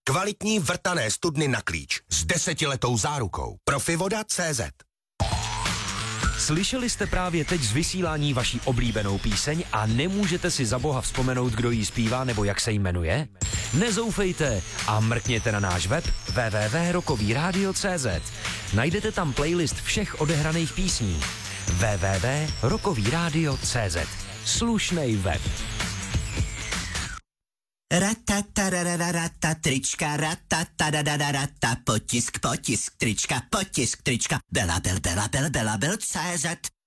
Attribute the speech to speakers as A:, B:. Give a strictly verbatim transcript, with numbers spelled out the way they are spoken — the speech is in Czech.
A: Kvalitní vrtané studny na klíč s desetiletou zárukou. Profivoda tečka cé zet.
B: Slyšeli jste právě teď z vysílání vaší oblíbenou píseň a nemůžete si za boha vzpomenout, kdo ji zpívá nebo jak se jmenuje? Nezoufejte a mrkněte na náš web w w w tečka rockový rádio tečka cé zet. Najdete tam playlist všech odehraných písní. w w w tečka rockový rádio tečka cé zet. Slušnej web.
C: Ratatarararata, trička, ratatarararata, potisk, potisk, trička, potisk, trička, Bela, bel, bela, bel, bela, bel, cé zet.